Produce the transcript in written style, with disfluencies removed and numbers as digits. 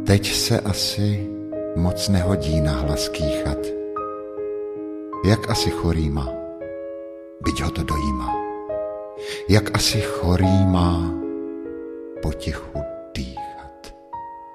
teď se asi moc nehodí na hlas kýchat. Jak asi chorý má, byť ho to dojímá. Jak asi chorý má potichu